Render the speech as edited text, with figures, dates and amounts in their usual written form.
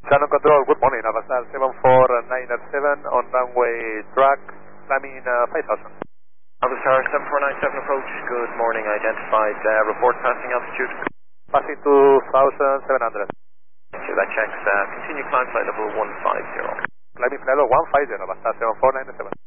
Shannon Control, good morning. Avastar 74907 on runway track, climbing 5000. Avastar 7497 approach, good morning. Identified, report passing altitude. Passing 2700. So that checks, continue climb flight level 150. Climbing flight level 150, Avastar 7497.